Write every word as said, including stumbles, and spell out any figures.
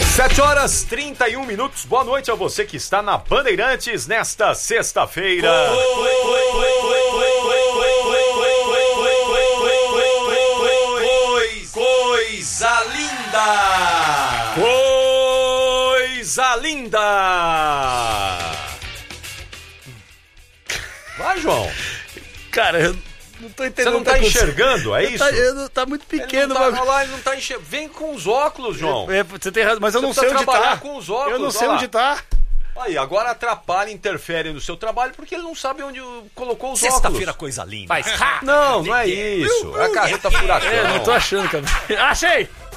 sete horas e trinta e um minutos. Boa noite a você que está na Bandeirantes nesta sexta-feira. Coisa linda! Coisa linda! Vai, João. Cara, eu não tô entendendo. Você não tá enxergando, é isso? Tá, eu, tá muito pequeno, ele não tá, mas... olha lá, ele não tá enxergando. Vem com os óculos, João. É, você tem razão, mas eu você não sei onde trabalhar tá. Com os óculos, eu não sei lá. onde tá. Aí, agora atrapalha, interfere no seu trabalho porque ele não sabe onde colocou os Sexta-feira, óculos. coisa linda. Faz... Não, não é isso. É a carreta furacão. É, não tô achando, cara. Achei!